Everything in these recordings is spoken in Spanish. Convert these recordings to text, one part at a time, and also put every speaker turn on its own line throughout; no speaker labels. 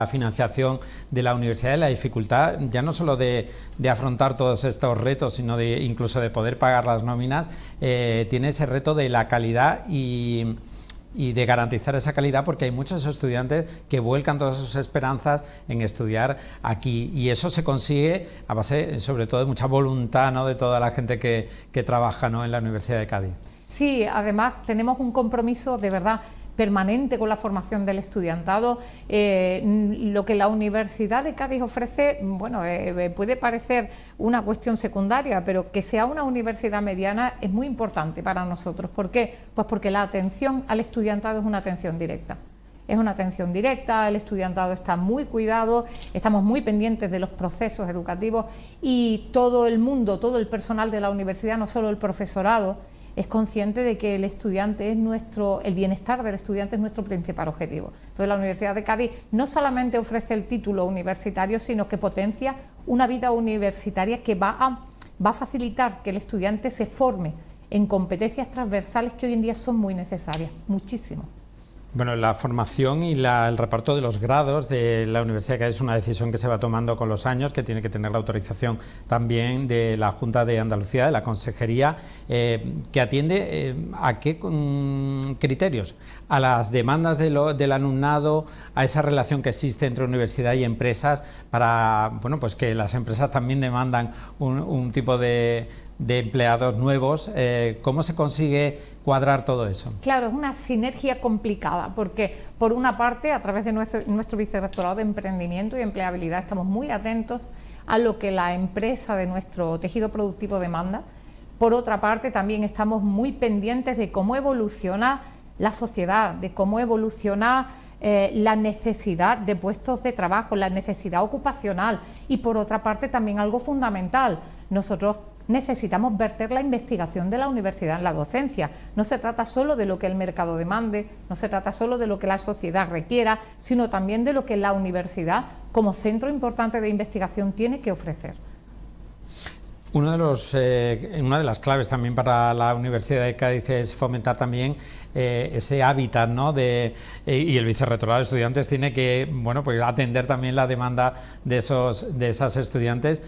La financiación de la universidad y la dificultad ya no solo de afrontar todos estos retos, sino incluso de poder pagar las nóminas, tiene ese reto de la calidad y de garantizar esa calidad, porque hay muchos estudiantes que vuelcan todas sus esperanzas en estudiar aquí, y eso se consigue a base sobre todo de mucha voluntad, ¿no?, de toda la gente que trabaja, ¿no?, en la Universidad de Cádiz.
Sí, además tenemos un compromiso de verdad permanente con la formación del estudiantado. Lo que la Universidad de Cádiz ofrece, bueno, puede parecer una cuestión secundaria, pero que sea una universidad mediana es muy importante para nosotros. ¿Por qué? Pues porque la atención al estudiantado es una atención directa. Es una atención directa, el estudiantado está muy cuidado, estamos muy pendientes de los procesos educativos, y todo el mundo, todo el personal de la universidad, no solo el profesorado, es consciente de que el estudiante es el bienestar del estudiante es nuestro principal objetivo. Entonces la Universidad de Cádiz no solamente ofrece el título universitario, sino que potencia una vida universitaria que va a facilitar que el estudiante se forme en competencias transversales que hoy en día son muy necesarias, muchísimo.
Bueno, la formación y el reparto de los grados de la Universidad de Cádiz es una decisión que se va tomando con los años, que tiene que tener la autorización también de la Junta de Andalucía, de la Consejería, que atiende a qué criterios, a las demandas del alumnado, a esa relación que existe entre universidad y empresas, para, bueno, pues que las empresas también demandan un tipo de empleados nuevos. ¿Cómo se consigue cuadrar todo eso?
Claro, es una sinergia complicada, porque por una parte, a través de nuestro Vicerrectorado de Emprendimiento y Empleabilidad, estamos muy atentos a lo que la empresa de nuestro tejido productivo demanda. Por otra parte, también estamos muy pendientes de cómo evoluciona la sociedad, de cómo evoluciona la necesidad de puestos de trabajo, la necesidad ocupacional, y por otra parte también algo fundamental: nosotros necesitamos verter la investigación de la universidad en la docencia. No se trata solo de lo que el mercado demande, no se trata solo de lo que la sociedad requiera, sino también de lo que la universidad, como centro importante de investigación, tiene que ofrecer.
Una de las claves también para la Universidad de Cádiz es fomentar también ese hábitat, ¿no?, y el Vicerrectorado de Estudiantes tiene que, bueno, pues atender también la demanda de esas estudiantes.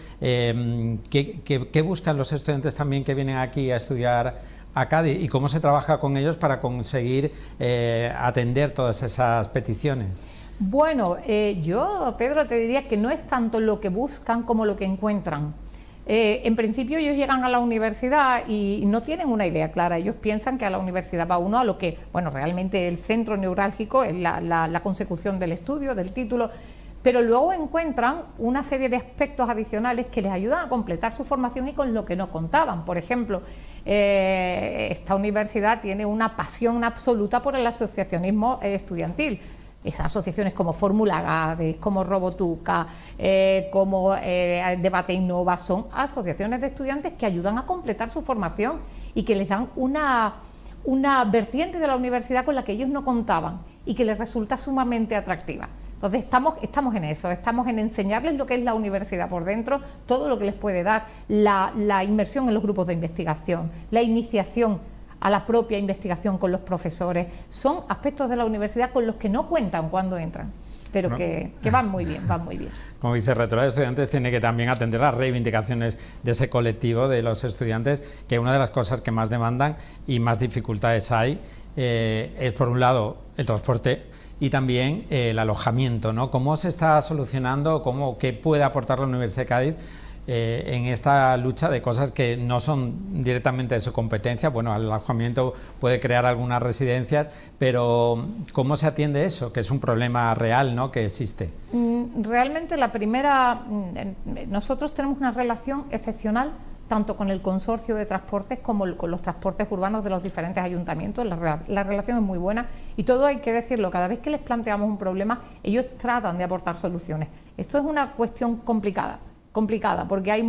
¿Qué buscan los estudiantes también que vienen aquí a estudiar a Cádiz, y cómo se trabaja con ellos para conseguir atender todas esas peticiones?
Bueno, yo, Pedro, te diría que no es tanto lo que buscan como lo que encuentran. En principio ellos llegan a la universidad y no tienen una idea clara. Ellos piensan que a la universidad va uno a lo que, bueno, realmente el centro neurálgico es la consecución del estudio, del título, pero luego encuentran una serie de aspectos adicionales que les ayudan a completar su formación y con lo que no contaban. Por ejemplo, esta universidad tiene una pasión absoluta por el asociacionismo estudiantil. Esas asociaciones como Fórmula Gades, como Robotuca, como Debate Innova, son asociaciones de estudiantes que ayudan a completar su formación y que les dan una vertiente de la universidad con la que ellos no contaban y que les resulta sumamente atractiva. Entonces estamos en eso, estamos en enseñarles lo que es la universidad por dentro, todo lo que les puede dar, la inmersión en los grupos de investigación, la iniciación a la propia investigación con los profesores. Son aspectos de la universidad con los que no cuentan cuando entran, pero no, que van muy bien, van muy bien.
Como Vicerrectora de Estudiantes tiene que también atender las reivindicaciones de ese colectivo de los estudiantes, que una de las cosas que más demandan y más dificultades hay es, por un lado, el transporte y también el alojamiento, ¿no? ¿Cómo se está solucionando, qué puede aportar la Universidad de Cádiz en esta lucha de cosas que no son directamente de su competencia? Bueno, el alojamiento puede crear algunas residencias, pero ¿cómo se atiende eso? Que es un problema real, ¿no?, que existe.
Realmente nosotros tenemos una relación excepcional tanto con el consorcio de transportes como con los transportes urbanos de los diferentes ayuntamientos. La relación es muy buena y todo hay que decirlo, cada vez que les planteamos un problema, ellos tratan de aportar soluciones. Esto es una cuestión complicada porque hay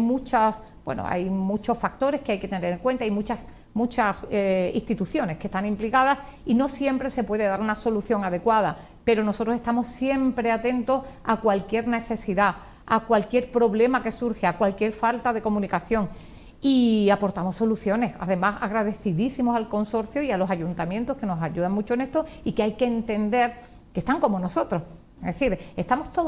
muchos factores que hay que tener en cuenta, hay muchas instituciones que están implicadas y no siempre se puede dar una solución adecuada, pero nosotros estamos siempre atentos a cualquier necesidad, a cualquier problema que surge, a cualquier falta de comunicación, y aportamos soluciones. Además, agradecidísimos al consorcio y a los ayuntamientos que nos ayudan mucho en esto y que hay que entender que están como nosotros, Es decir, estamos todos